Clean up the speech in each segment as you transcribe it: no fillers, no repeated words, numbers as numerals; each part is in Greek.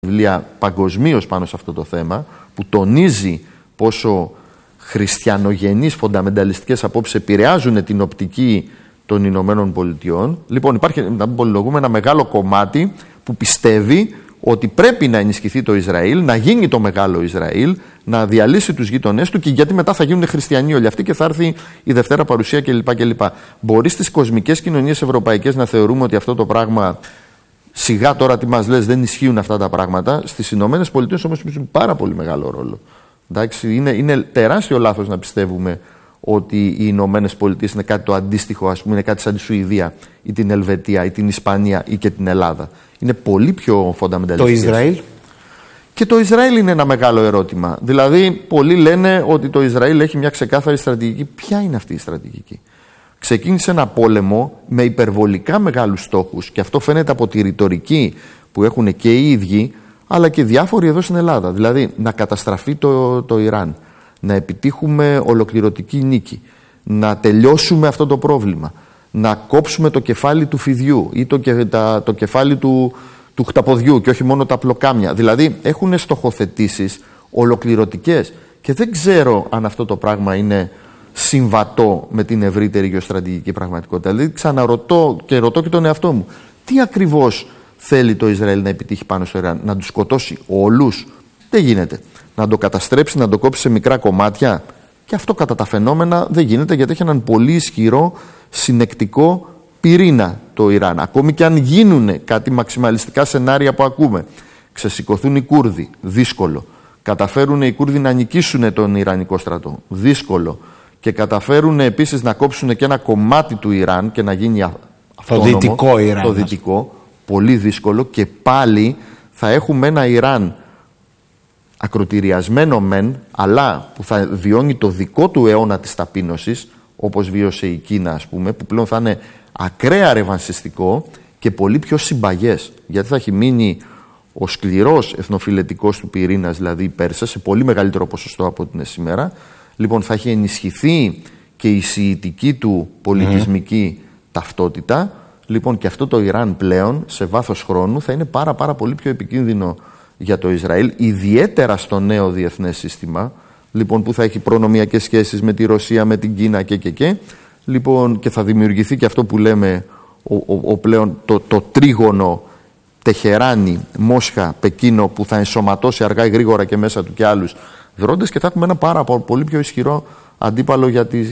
βιβλία παγκοσμίως πάνω σε αυτό το θέμα, που τονίζει πόσο χριστιανογενείς φονταμενταλιστικές απόψεις επηρεάζουν την οπτική των Ηνωμένων Πολιτειών. Λοιπόν, υπάρχει, να πολυλογούμε, ένα μεγάλο κομμάτι που πιστεύει ότι πρέπει να ενισχυθεί το Ισραήλ, να γίνει το μεγάλο Ισραήλ, να διαλύσει τους γείτονές του, και γιατί μετά θα γίνουν χριστιανοί όλοι αυτοί και θα έρθει η Δευτέρα Παρουσία κλπ. Μπορεί στις κοσμικές κοινωνίες ευρωπαϊκές να θεωρούμε ότι αυτό το πράγμα, σιγά τώρα τι μας λες, δεν ισχύουν αυτά τα πράγματα. Στις Ηνωμένες Πολιτείες όμως παίζουν πάρα πολύ μεγάλο ρόλο. Εντάξει, είναι τεράστιο λάθος να πιστεύουμε ότι οι Ηνωμένες Πολιτείες είναι κάτι το αντίστοιχο, ας πούμε, είναι κάτι σαν τη Σουηδία ή την Ελβετία ή την Ισπανία ή και την Ελλάδα. Είναι πολύ πιο φονταμενταλιστικές. Το Ισραήλ. Και το Ισραήλ είναι ένα μεγάλο ερώτημα. Δηλαδή, πολλοί λένε ότι το Ισραήλ έχει μια ξεκάθαρη στρατηγική. Ποια είναι αυτή η στρατηγική? Ξεκίνησε ένα πόλεμο με υπερβολικά μεγάλους στόχους, και αυτό φαίνεται από τη ρητορική που έχουν και οι ίδιοι, αλλά και διάφοροι εδώ στην Ελλάδα. Δηλαδή, να καταστραφεί το Ιράν, να επιτύχουμε ολοκληρωτική νίκη, να τελειώσουμε αυτό το πρόβλημα, να κόψουμε το κεφάλι του φιδιού ή το κεφάλι του χταποδιού και όχι μόνο τα πλοκάμια. Δηλαδή, έχουν στοχοθετήσεις ολοκληρωτικές, και δεν ξέρω αν αυτό το πράγμα είναι συμβατό με την ευρύτερη γεωστρατηγική πραγματικότητα. Δηλαδή, ξαναρωτώ και ρωτώ και τον εαυτό μου, τι ακριβώς θέλει το Ισραήλ να επιτύχει πάνω στο Ιράν? Να τους σκοτώσει όλους? Δεν γίνεται. Να το καταστρέψει, να το κόψει σε μικρά κομμάτια? Και αυτό κατά τα φαινόμενα δεν γίνεται, γιατί έχει έναν πολύ ισχυρό συνεκτικό πυρήνα το Ιράν. Ακόμη και αν γίνουν κάτι μαξιμαλιστικά σενάρια που ακούμε, ξεσηκωθούν οι Κούρδοι, δύσκολο. Καταφέρουν οι Κούρδοι να νικήσουν τον Ιρανικό στρατό, δύσκολο. Και καταφέρουν επίσης να κόψουν και ένα κομμάτι του Ιράν και να γίνει αυτόνομο, το δυτικό Ιράν. Το δυτικό, πολύ δύσκολο, και πάλι θα έχουμε ένα Ιράν ακροτηριασμένο μεν, αλλά που θα βιώνει το δικό του αιώνα της ταπείνωσης, όπως βίωσε η Κίνα, ας πούμε, που πλέον θα είναι ακραία ρεβανσιστικό και πολύ πιο συμπαγές, γιατί θα έχει μείνει ο σκληρός εθνοφιλετικός του πυρήνας, δηλαδή η Πέρσα, σε πολύ μεγαλύτερο ποσοστό από ό,τι είναι σήμερα. Λοιπόν, θα έχει ενισχυθεί και η σιητική του πολιτισμική ταυτότητα. Λοιπόν, και αυτό το Ιράν πλέον σε βάθος χρόνου θα είναι πάρα πολύ πιο επικίνδυνο για το Ισραήλ, ιδιαίτερα στο νέο διεθνές σύστημα, λοιπόν, που θα έχει προνομιακές σχέσεις με τη Ρωσία, με την Κίνα και. Λοιπόν, και θα δημιουργηθεί και αυτό που λέμε πλέον το τρίγωνο Τεχεράνη, Μόσχα, Πεκίνο, που θα ενσωματώσει αργά ή γρήγορα και μέσα του και άλλους δρόντες, και θα έχουμε ένα πάρα πολύ πιο ισχυρό αντίπαλο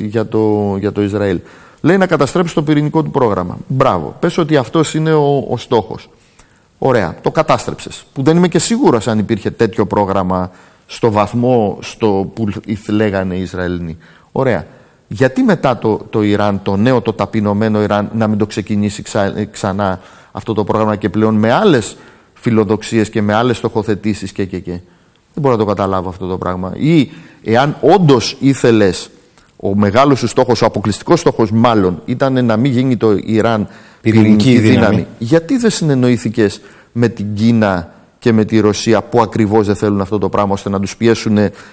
για το Ισραήλ. Λέει να καταστρέψει το πυρηνικό του πρόγραμμα. Μπράβο. Πες ότι αυτός είναι ο στόχος. Ωραία. Το κατάστρεψες. Που δεν είμαι και σίγουρος αν υπήρχε τέτοιο πρόγραμμα στο βαθμό που λέγανε οι Ισραηλινοί. Ωραία. Γιατί μετά το Ιράν, το νέο, το ταπεινωμένο Ιράν, να μην το ξεκινήσει ξανά αυτό το πρόγραμμα, και πλέον με άλλες φιλοδοξίες και με άλλες στοχοθετήσεις και. Δεν μπορώ να το καταλάβω αυτό το πράγμα. Ή εάν όντως ήθελες, ο μεγάλος σου στόχος, ο αποκλειστικός στόχος μάλλον, ήταν να μην γίνει το Ιράν πυρηνική δύναμη, γιατί δεν συνεννοήθηκες με την Κίνα και με τη Ρωσία, που ακριβώς δεν θέλουν αυτό το πράγμα, ώστε να τους πιέσουν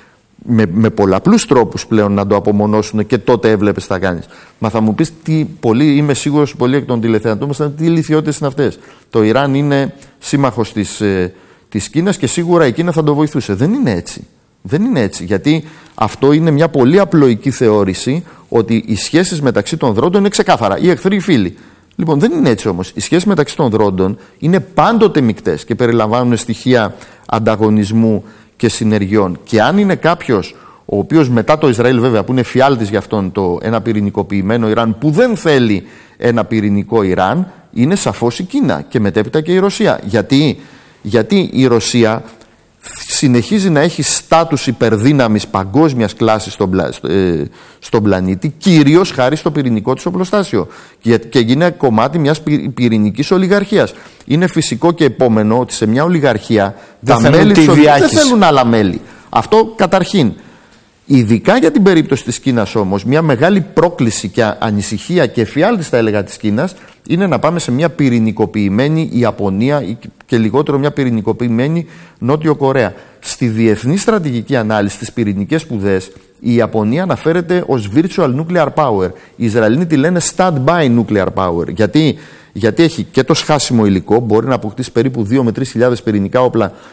με πολλαπλούς τρόπους πλέον να το απομονώσουν, και τότε έβλεπες τι θα κάνεις? Μα θα μου πεις, είμαι σίγουρος ότι πολλοί εκ των τηλεθεατών μας, τι ηλιθιότητες είναι αυτές? Το Ιράν είναι σύμμαχος της Κίνας και σίγουρα η Κίνα θα το βοηθούσε. Δεν είναι έτσι. Δεν είναι έτσι, γιατί αυτό είναι μια πολύ απλοϊκή θεώρηση ότι οι σχέσεις μεταξύ των δρόντων είναι ξεκάθαρα, οι εχθροί, οι φίλοι. Λοιπόν, δεν είναι έτσι όμως. Οι σχέσεις μεταξύ των δρόντων είναι πάντοτε μεικτές και περιλαμβάνουν στοιχεία ανταγωνισμού και συνεργειών. Και αν είναι κάποιος ο οποίος μετά το Ισραήλ, βέβαια, που είναι φιάλτης για αυτόν ένα πυρηνικοποιημένο Ιράν, που δεν θέλει ένα πυρηνικό Ιράν, είναι σαφώς η Κίνα και μετέπειτα και η Ρωσία. Γιατί η Ρωσία συνεχίζει να έχει στάτους υπερδύναμης παγκόσμιας κλάσης στον πλανήτη, κυρίως χάρη στο πυρηνικό της οπλοστάσιο, και γίνει κομμάτι μιας πυρηνικής ολιγαρχίας. Είναι φυσικό και επόμενο ότι σε μια ολιγαρχία τα μέλη δεν θέλουν άλλα μέλη. Αυτό καταρχήν. Ειδικά για την περίπτωση της Κίνας όμως, μια μεγάλη πρόκληση και ανησυχία και εφιάλτης, θα έλεγα, της Κίνας, είναι να πάμε σε μια πυρηνικοποιημένη Ιαπωνία και λιγότερο μια πυρηνικοποιημένη Νότιο Κορέα. Στη διεθνή στρατηγική ανάλυση, στις πυρηνικές σπουδές, η Ιαπωνία αναφέρεται ως virtual nuclear power. Οι Ισραηλοί τη λένε stand-by nuclear power. Γιατί έχει και το σχάσιμο υλικό, μπορεί να αποκτήσει περίπου 2 με 3 χιλιάδες πυρηνικά όπλα